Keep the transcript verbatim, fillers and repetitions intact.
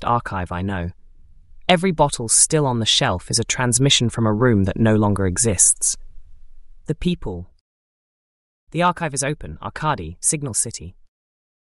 oldest archive I know. Every bottle still on the shelf is a transmission from a room that no longer exists. The people. The archive is open, Arkady, Signal City.